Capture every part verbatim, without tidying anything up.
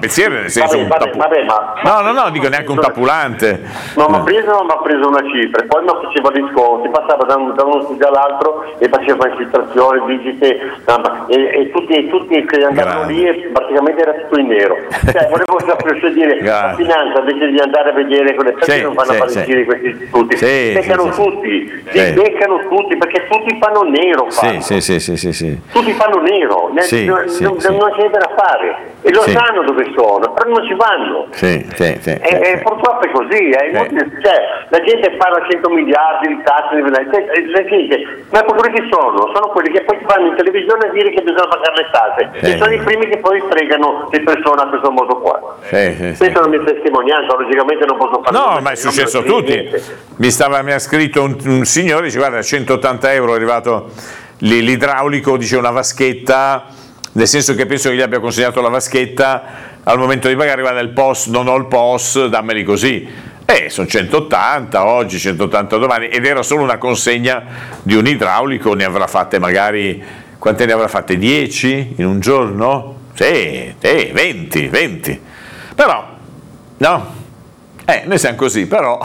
trapezziere nel senso vabbè, un vabbè, tapu- vabbè, ma, no no no dico neanche un tapulante. No, ma preso, ma ha preso una cifra, poi mi faceva gli sconti, passava da, un, da uno studio all'altro e faceva infiltrazioni, visite, e, e tutti, tutti che andavano lì e praticamente era tutto in nero. Cioè, volevo sapere dire, la finanza invece di andare a vedere quelle perché sì, non fanno sì, a fare sì. giri questi istituti, Sì, beccano sì, sì, tutti, sì. si beccano tutti perché tutti fanno nero. Fanno. Sì, sì, sì, sì, sì. Tutti fanno nero, Sì, non, sì, non, sì. non c'è niente da fare e lo Sì. sanno dove sono, però non ci vanno. Sì, sì, sì, E, sì, e sì. purtroppo è così, è inutile, cioè, la gente parla cento miliardi di tasse, di- la gente, ma quelli che sono? Sono quelli che poi vanno in televisione a dire che bisogna pagare le tasse Sì. e sono i primi che poi fregano le persone a questo modo qua. Sì, sì, sì. Questa è la mia testimonianza, logicamente non posso fare No, nulla, ma è perché non successo a me ne frega tutti. niente. Mi, stava, mi ha scritto un, un signore, dice guarda, centottanta euro è arrivato lì, l'idraulico, dice una vaschetta, nel senso che penso che gli abbia consegnato la vaschetta, al momento di pagare guarda il P O S, non ho il P O S, dammeli così. Eh, sono centottanta oggi, centottanta domani, ed era solo una consegna di un idraulico, ne avrà fatte magari, quante ne avrà fatte? dieci in un giorno? Sì, sì, venti, venti. Però, no, eh, noi siamo così, però,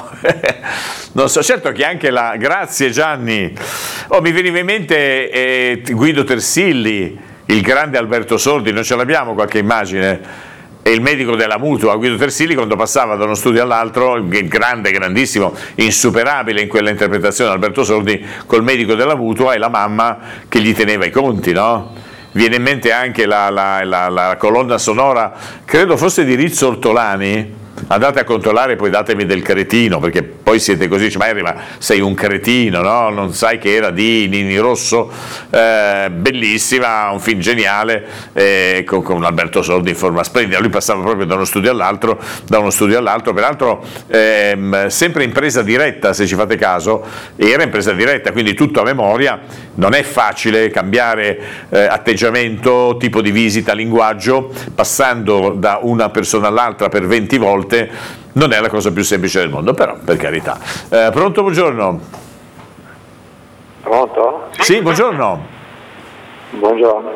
non so, certo che anche la, grazie Gianni, oh, mi veniva in mente eh, Guido Tersilli, il grande Alberto Sordi, non ce l'abbiamo qualche immagine? E il medico della Mutua, Guido Tersilli, quando passava da uno studio all'altro, il grande, grandissimo, insuperabile in quella interpretazione Alberto Sordi, col medico della Mutua e la mamma che gli teneva i conti, no? Viene in mente anche la, la, la, la colonna sonora, credo fosse di Rizzo Ortolani. Andate a controllare, poi datemi del cretino, perché poi siete così, dice, ma Harry, ma sei un cretino, no? Non sai che era di Nini Rosso, eh, bellissima, un film geniale, eh, con, con Alberto Sordi in forma splendida. Lui passava proprio da uno studio all'altro, da uno studio all'altro, peraltro ehm, sempre in presa diretta, se ci fate caso, era in presa diretta, quindi tutto a memoria. Non è facile cambiare eh, atteggiamento, tipo di visita, linguaggio, passando da una persona all'altra per venti volte, non è la cosa più semplice del mondo, però per carità. Eh, pronto, buongiorno. Pronto? Sì, buongiorno. Buongiorno.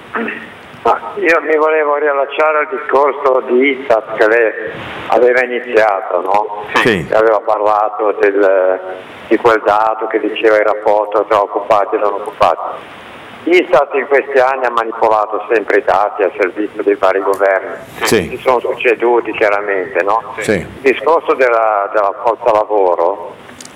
Ma io mi volevo riallacciare al discorso di I S A T che lei aveva iniziato, no? Sì. Che aveva parlato del, di quel dato che diceva il rapporto tra occupati e non occupati. I S A T in questi anni ha manipolato sempre i dati a servizio dei vari governi, Sì. si sono succeduti chiaramente, no? Sì. Il discorso della, della forza lavoro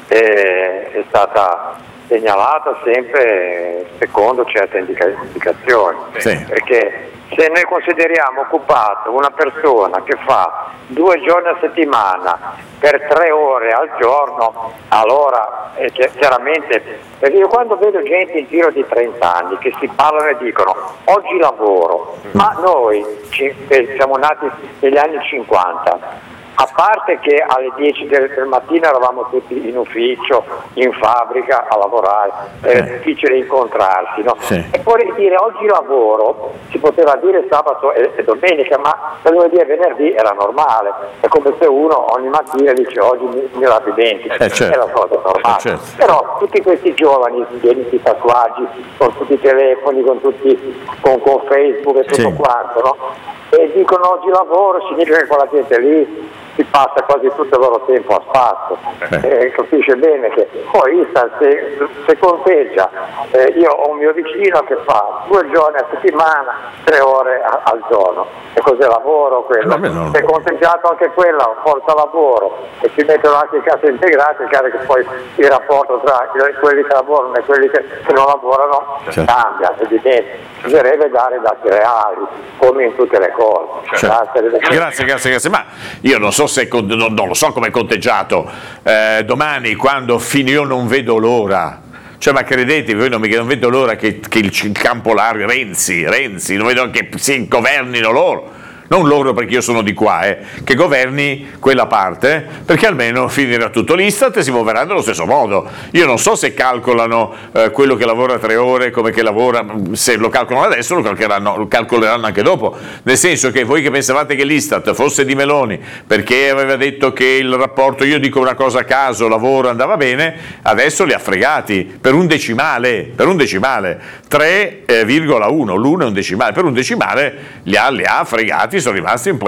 è, è stata segnalata sempre secondo certe indica- indicazioni, Sì. perché se noi consideriamo occupato una persona che fa due giorni a settimana per tre ore al giorno, allora eh, chiaramente, perché io quando vedo gente in giro di trenta anni che si parlano e dicono oggi lavoro, ma noi ci, eh, siamo nati negli anni cinquanta, a parte che alle dieci del, del mattino eravamo tutti in ufficio, in fabbrica a lavorare, era difficile incontrarsi, no? Sì. E poi dire oggi lavoro, si poteva dire sabato e, e domenica, ma da lunedì e venerdì era normale, è come se uno ogni mattina dice oggi mi, mi lavo i denti, Eh, certo. è la cosa normale. Eh, certo. Però tutti questi giovani pieni di tatuaggi, con tutti i telefoni, con, tutti, con, con Facebook e tutto Sì. quanto, no? E dicono oggi lavoro, significa che quella gente lì si passa quasi tutto il loro tempo a spasso, Eh. eh, capisce bene che poi I S A se, se conteggia, eh, io ho un mio vicino che fa due giorni a settimana, tre ore a, al giorno, e cos'è lavoro quello? Vabbè, no. Se è conteggiato anche quella, forza lavoro, e ci mettono anche i case integrate, è chiaro che poi il rapporto tra quelli che lavorano e quelli che, che non lavorano Certo. cambia, è evidente. Bisognerebbe dare dati reali, come in tutte le cose. Certo. Grazie. Grazie, grazie, grazie. Ma io non so se non, non lo so come è conteggiato. Eh, domani, quando fino io non vedo l'ora. Cioè, ma credete, voi non, mi, non vedo l'ora che, che il, il campo largo, Renzi, Renzi, non vedo che si governino loro. Non loro perché io sono di qua, eh, che governi quella parte, perché almeno finirà tutto. L'Istat si muoverà nello stesso modo. Io non so se calcolano eh, quello che lavora tre ore come che lavora, se lo calcolano adesso lo calcoleranno, lo calcoleranno anche dopo, nel senso che voi che pensavate che l'Istat fosse di Meloni perché aveva detto che il rapporto, io dico una cosa a caso, lavoro andava bene, adesso li ha fregati per un decimale, per un decimale, tre virgola uno, l'uno è un decimale, per un decimale li ha, li ha fregati, sono rimasti un po'